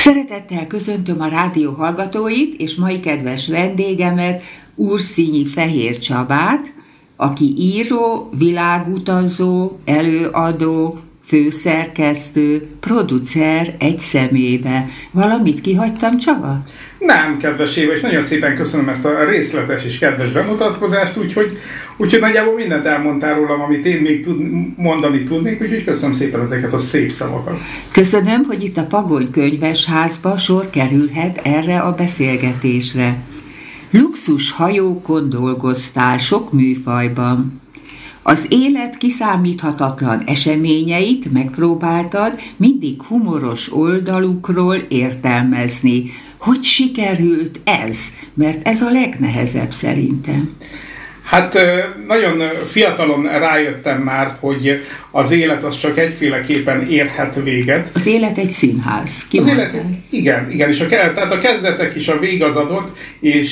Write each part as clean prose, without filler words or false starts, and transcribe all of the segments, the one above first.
Szeretettel köszöntöm a rádió hallgatóit és mai kedves vendégemet, Urszínyi Fehér Csabát, aki író, világutazó, előadó, főszerkesztő, producer egy személybe. Valamit kihagytam, Csaba? Nem, kedves Éva, és nagyon szépen köszönöm ezt a részletes és kedves bemutatkozást, úgyhogy nagyjából mindent elmondtál rólam, amit én még mondani tudnék, úgyhogy köszönöm szépen ezeket a szép szavakat. Köszönöm, hogy itt a Pagony Könyvesházba sor kerülhet erre a beszélgetésre. Luxus hajókon dolgoztál sok műfajban. Az élet kiszámíthatatlan eseményeit megpróbáltad mindig humoros oldalukról értelmezni. Hogy sikerült ez? Mert ez a legnehezebb szerintem. Hát nagyon fiatalon rájöttem már, hogy az élet az csak egyféleképpen érhet véget. Az élet egy színház. Az élet, igen, és tehát a kezdetek is a vég az adott, és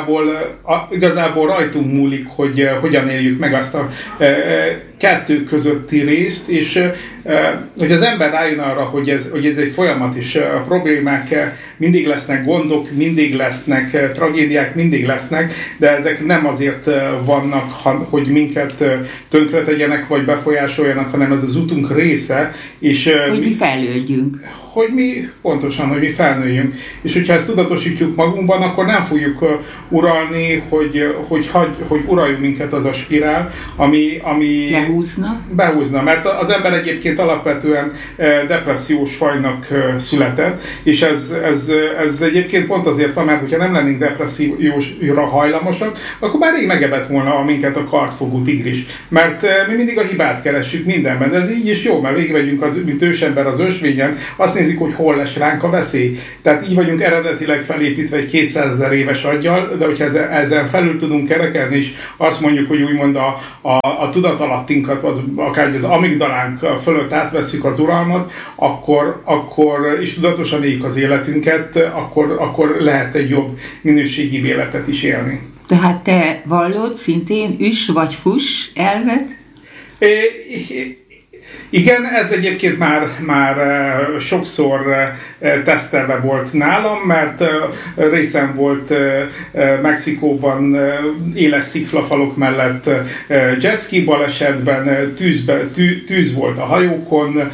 igazából rajtunk múlik, hogy hogyan éljük meg azt a kettő közötti részt, és hogy az ember rájön arra, hogy ez egy folyamat, és problémák mindig lesznek, gondok mindig lesznek, tragédiák mindig lesznek, de ezek nem azért vannak, hogy minket tönkretegyenek, vagy befolyásoljanak, hanem ez az utunk része. És hogy mi fejlődjünk. Hogy mi felnőjünk. És hogyha ezt tudatosítjuk magunkban, akkor nem fogjuk uralni, hogy uraljuk minket az a spirál, ami behúzna. Mert az ember egyébként alapvetően depressziós fajnak született, és ez egyébként pont azért van, mert hogyha nem lennénk depressziósra hajlamosak, akkor már rég megebett volna minket a kartfogú tigris. Mert mi mindig a hibát keressük mindenben, de ez így is jó, mert végigmegyünk, mint ősember az ösvényen, azt nézzük, hogy hol lesz ránk a veszély. Tehát így vagyunk eredetileg felépítve egy 200 000 éves aggyal, de hogyha ezen felül tudunk kerekedni, és azt mondjuk, hogy úgymond a tudatalattinkat, vagy akár az amigdalánk fölött átveszik az uralmat, akkor és tudatosan éljük az életünket, akkor lehet egy jobb minőségi életet is élni. Tehát te vallod szintén üss vagy fuss elvet? Igen, ez egyébként már sokszor tesztelve volt nálam, mert részem volt Mexikóban éles sziklafalok mellett jetski balesetben, tűz volt a hajókon,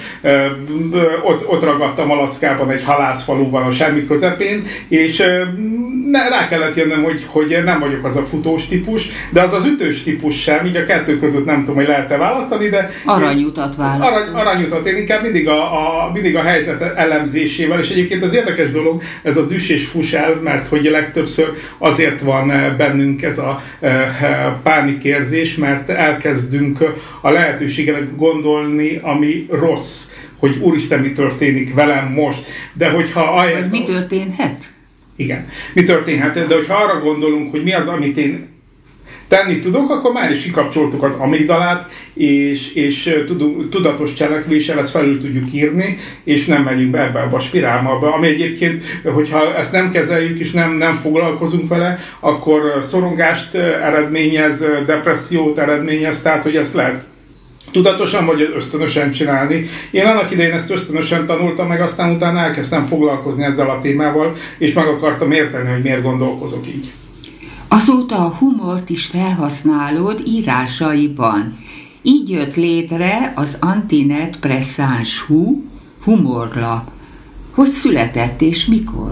ott ragadtam Alaszkában egy halászfaluban a semmi közepén, és rá kellett jönnöm, hogy nem vagyok az a futós típus, de az ütős típus sem, így a kettő között nem tudom, hogy lehet-e választani, de... Aranyutat választani. Aranyutat. Én inkább mindig a helyzet elemzésével, és egyébként az érdekes dolog, ez az üss és fuss elv, mert hogy legtöbbször azért van bennünk ez a pánikérzés, mert elkezdünk a lehetőségre gondolni, ami rossz, hogy úristen, mi történik velem most. De hogyha... Vagy mi történhet? Igen, mi történhet, de hogyha arra gondolunk, hogy mi az, amit én tenni tudok, akkor már is kikapcsoltuk az amigdalát, és tudatos cselekvéssel ezt felül tudjuk írni, és nem megyünk be ebbe a spirálba, ami egyébként, hogyha ezt nem kezeljük, és nem foglalkozunk vele, akkor szorongást eredményez, depressziót eredményez, tehát hogy ezt lehet tudatosan vagy ösztönösen csinálni. Én annak idején ezt ösztönösen tanultam meg, aztán utána elkezdtem foglalkozni ezzel a témával, és meg akartam érteni, hogy miért gondolkozok így. Azóta a humort is felhasználod írásaiban. Így jött létre az Antidepresszáns humorlap. Hogy született és mikor?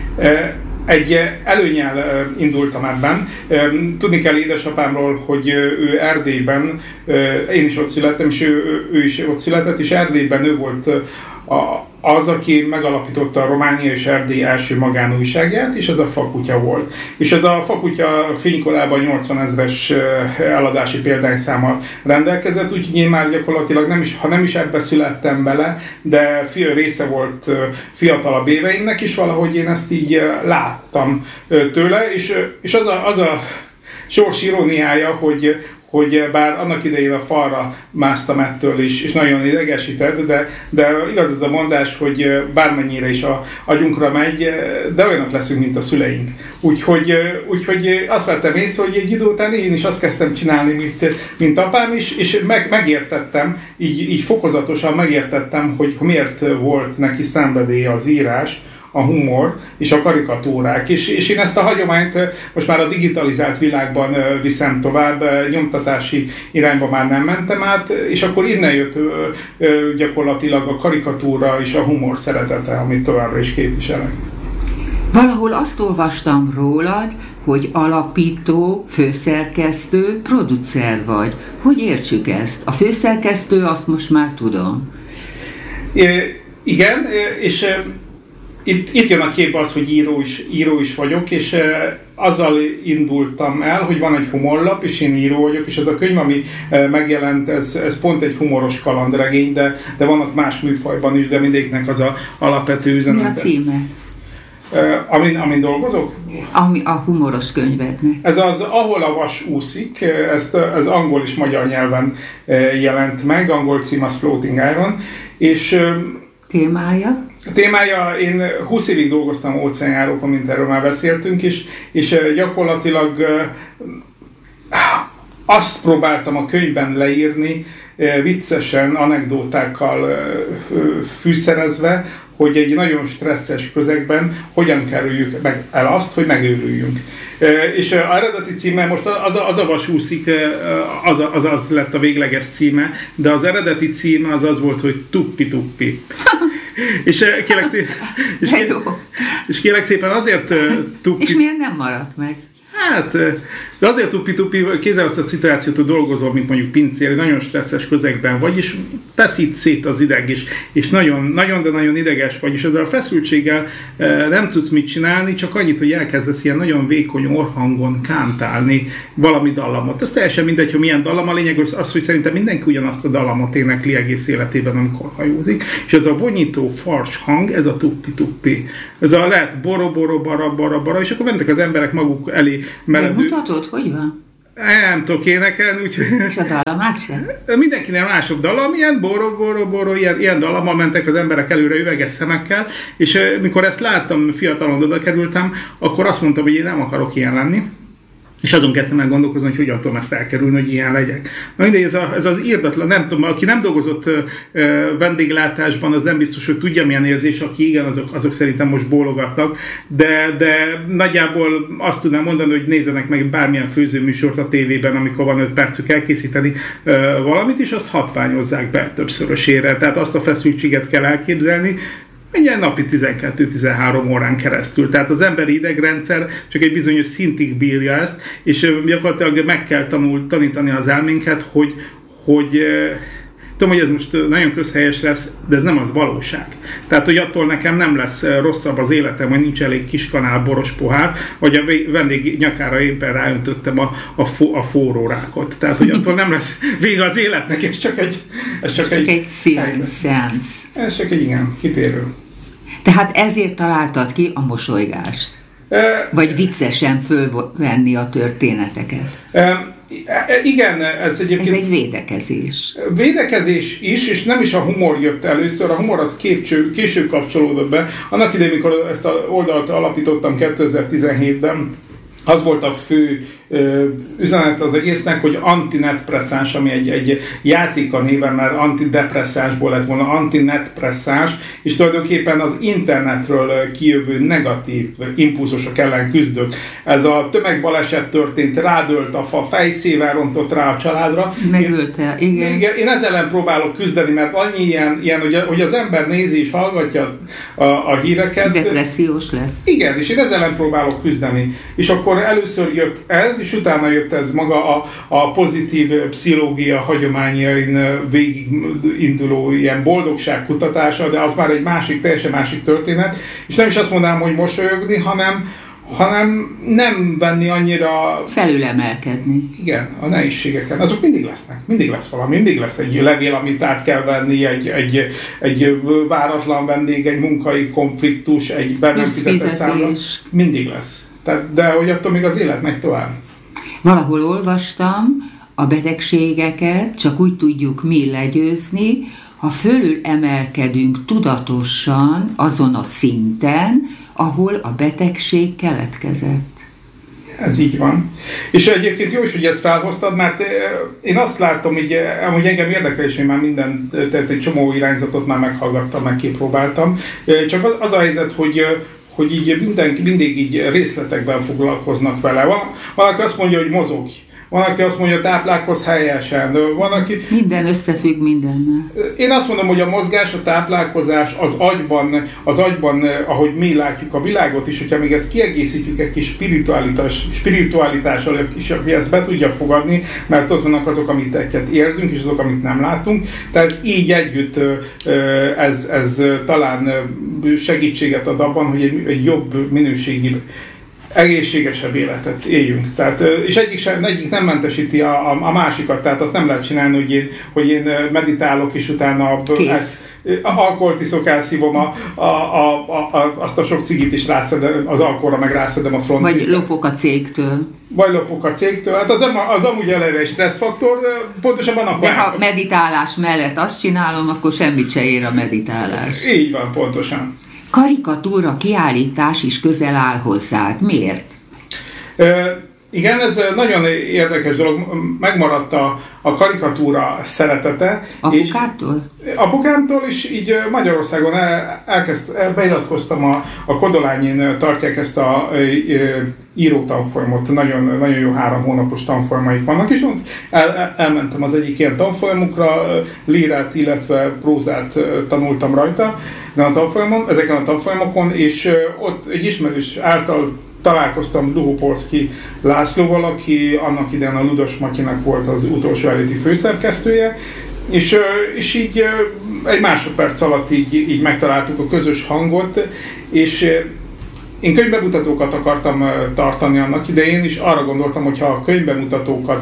Egy előnnyel indultam ebben. Tudni kell édesapámról, hogy ő Erdélyben, én is ott születtem, és ő is ott született, és Erdélyben ő volt az, aki megalapította a Románia és Erdély első magánújságját, és ez a Fakutya volt. És ez a Fakutya fénykorában 80 000-es eladási példányszámmal rendelkezett, úgyhogy én már gyakorlatilag ha nem is ebbe születtem bele, de része volt fiatalabb éveimnek, és valahogy én ezt így láttam tőle, és az a sors iróniája, hogy bár annak idején a falra másztam ettől is, és nagyon idegesített, de igaz ez a mondás, hogy bármennyire is a agyunkra megy, de olyanok leszünk, mint a szüleink. Úgyhogy azt vettem észre, hogy egy idő után én is azt kezdtem csinálni, mint apám is, és megértettem, így fokozatosan megértettem, hogy miért volt neki szenvedélye az írás, a humor és a karikatúrák. És én ezt a hagyományt most már a digitalizált világban viszem tovább, nyomtatási irányba már nem mentem át, és akkor innen jött gyakorlatilag a karikatúra és a humor szeretete, amit továbbra is képviselek. Valahol azt olvastam rólad, hogy alapító, főszerkesztő, producer vagy. Hogy értsük ezt? A főszerkesztő, azt most már tudom. Igen, és itt jön a képbe az, hogy író is vagyok, és azzal indultam el, hogy van egy humorlap, és én író vagyok, és ez a könyv, ami megjelent, ez pont egy humoros kalandregény, de vannak más műfajban is, de mindegyiknek az a alapvető üzenete. Mi a címe? Amin dolgozok? A humoros könyvednek. Ez az Ahol a vas úszik, ez angol és magyar nyelven jelent meg, angol cím az Floating Iron, és témája? A témája, én 20 évig dolgoztam óceánjárókon, mint erről már beszéltünk is, és gyakorlatilag azt próbáltam a könyvben leírni, viccesen, anekdótákkal fűszerezve, hogy egy nagyon stresszes közegben hogyan kerüljük meg el azt, hogy megőrüljünk. És az eredeti címe, most az a vas úszik, az lett a végleges címe, de az eredeti címe az volt, hogy Tuppi-Tuppi. És kérlek szépen azért Tuppi... És miért nem maradt meg? Hát, de azért Tuppi-Tuppi, képzelj azt a szituációt, hogy dolgozol, mint mondjuk pincér, nagyon stresszes közegben vagy, és feszít szét az ideg is, és nagyon, de nagyon ideges vagy, és ezzel a feszültséggel nem tudsz mit csinálni, csak annyit, hogy elkezdesz ilyen nagyon vékony orrhangon kántálni valami dallamot. Ez teljesen mindegy, hogy milyen dallam, a lényeg az, hogy szerintem mindenki ugyanazt a dallamot énekli egész életében, amikor hajózik, és ez a vonyító fals hang, ez a Tuppi-Tuppi. Ez a lehet boro-boro, bara, és akkor mentek az emberek maguk elé meredő. Mutatod, hogy van? Nem tudok énekelni, úgyhogy... És a dallamát sem? Mindenkinek mások dallam, ilyen boro, ilyen dallammal mentek az emberek előre üveges szemekkel, és mikor ezt láttam, fiatalon oda kerültem, akkor azt mondtam, hogy én nem akarok ilyen lenni. És azon kezdtem el gondolkozni, hogy hogyan tudom ezt elkerülni, hogy ilyen legyek. Na mindegy, ez az irdatlan, nem tudom, aki nem dolgozott vendéglátásban, az nem biztos, hogy tudja milyen érzés, aki igen, azok szerintem most bólogatnak, de nagyjából azt tudnám mondani, hogy nézzenek meg bármilyen főzőműsort a tévében, amikor van 5 percük elkészíteni valamit, és azt hatványozzák be többszörösére. Tehát azt a feszültséget kell elképzelni, mindjárt napi 12-13 órán keresztül. Tehát az emberi idegrendszer csak egy bizonyos szintig bírja ezt, és gyakorlatilag meg kell tanítani az elménket, hogy tudom, hogy ez most nagyon közhelyes lesz, de ez nem az valóság. Tehát, hogy attól nekem nem lesz rosszabb az életem, hogy nincs elég kiskanál boros pohár, vagy a vendég nyakára éppen ráöntöttem a forró rákot. Tehát, hogy attól nem lesz vége az életnek, ez csak egy szeánsz. Ez csak egy igen, kitérő. Tehát ezért találtad ki a mosolygást? Vagy viccesen fölvenni a történeteket? Igen, ez egyébként... Ez egy védekezés. Védekezés is, és nem is a humor jött először, a humor az később kapcsolódott be. Annak idején, mikor ezt a oldalt alapítottam 2017-ben, az volt a fő üzenet az egésznek, hogy antinetpresszáns, ami egy játék a néven, mert antidepresszásból lett volna antinetpresszáns, és tulajdonképpen az internetről kijövő negatív impulzusok ellen küzdök. Ez a tömegbaleset történt, rádölt a fa, fejszével rontott rá a családra. Megölte, igen. Én ezzel ellen próbálok küzdeni, mert annyi ilyen hogy az ember nézi és hallgatja a híreket. Depressziós lesz. Igen, és én ezzel ellen próbálok küzdeni. És akkor először jött ez, és utána jött ez maga a pozitív pszichológia hagyományain végig induló ilyen boldogság kutatása, de az már egy teljesen másik történet. És nem is azt mondanám, hogy mosolyogni, hanem nem venni annyira... Felülemelkedni. Igen, a nehézségeken. Azok mindig lesznek. Mindig lesz valami. Mindig lesz egy levél, amit át kell venni, egy váratlan vendég, egy munkai konfliktus, egy be nem fizetett számla. Mindig lesz. De hogy attól még az élet megy tovább. Valahol olvastam, a betegségeket csak úgy tudjuk mi legyőzni, ha fölül emelkedünk tudatosan azon a szinten, ahol a betegség keletkezett. Ez így van. És egyébként jó is, hogy ezt felhoztad, mert én azt látom, hogy amúgy engem érdekel, és én már tehát egy csomó irányzatot már meghallgattam, meg kipróbáltam. Csak az a helyzet, hogy így mindig így részletekben foglalkoznak vele. Valaki azt mondja, hogy mozogj. Van, aki azt mondja, táplálkozz helyesen. Van, aki... Minden összefügg mindennel. Én azt mondom, hogy a mozgás, a táplálkozás az agyban, ahogy mi látjuk a világot is, hogyha még ezt kiegészítjük egy kis spiritualitással, és aki ezt be tudja fogadni, mert ott vannak azok, amit érzünk, és azok, amit nem látunk. Tehát így együtt ez talán segítséget ad abban, hogy egy jobb minőségi egészségesebb életet éljünk. Tehát, és egyik nem mentesíti a másikat, tehát azt nem lehet csinálni, hogy én meditálok, és utána alkoholt iszok, elszívom azt a sok cigit is rászedem, az alkoholra meg rászedem a frontit. Vagy lopok a cégtől. Hát az amúgy eleve egy stresszfaktor, pontosabban akkor... De ha meditálás mellett azt csinálom, akkor semmit se ér a meditálás. Így van, pontosan. Karikatúra kiállítás is közel áll hozzád. Miért? Igen, ez nagyon érdekes dolog. Megmaradt a karikatúra szeretete. Apukától? Apukámtól is, így Magyarországon beiratkoztam a Kodolányin, tartják ezt a írótanfolyamot. Nagyon, nagyon jó 3 hónapos tanfolyamaik vannak, és ott elmentem az egyik ilyen tanfolyamukra, lírát, illetve prózát tanultam rajta ezeken a tanfolyamokon, és ott egy ismerős által találkoztam Duhopolszki Lászlóval, aki annak idején a Ludas Matyinak volt az utolsó eléti főszerkesztője, és így egy másodperc alatt így megtaláltuk a közös hangot, és én könyvbemutatókat akartam tartani annak idején, és arra gondoltam, hogy ha a könyvbemutatókat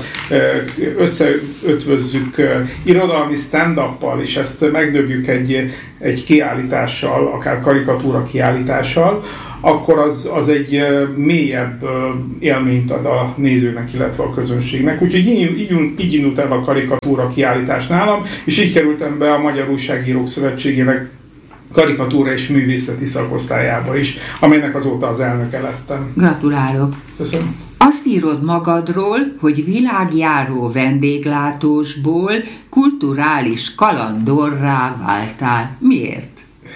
összeötvözzük irodalmi stand-uppal, és ezt megdöbjük egy kiállítással, akár karikatúra kiállítással, akkor az egy mélyebb élményt ad a nézőnek, illetve a közönségnek. Úgyhogy így indult el a karikatúra kiállítás nálam, és így kerültem be a Magyar Újságírók Szövetségének karikatúra és művészeti szakosztályába is, amelynek azóta az elnöke lettem. Gratulálok! Köszönöm. Azt írod magadról, hogy világjáró vendéglátósból kulturális kalandorrá váltál. Miért?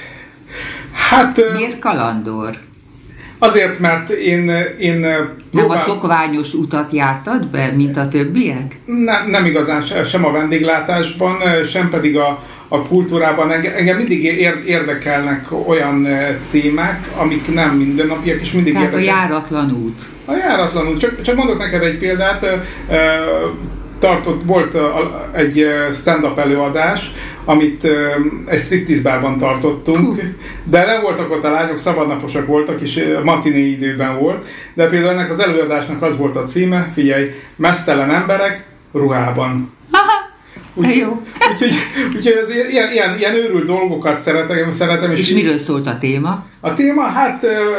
Miért kalandor? Azért, mert én nem a szokványos utat jártad be, mint a többiek? Nem igazán, sem a vendéglátásban, sem pedig a kultúrában. Engem mindig érdekelnek olyan témák, amik nem mindennapiak, és mindig tehát érdekel. A járatlan út. A járatlan út. Csak mondok neked egy példát. Volt egy stand-up előadás, amit egy striptease bárban tartottunk, de nem voltak ott a lányok, szabadnaposak voltak, és matiné időben volt, de például ennek az előadásnak az volt a címe, figyelj, meztelen emberek ruhában. Úgyhogy az ilyen őrült dolgokat szeretem. És miről szólt a téma? A téma, hát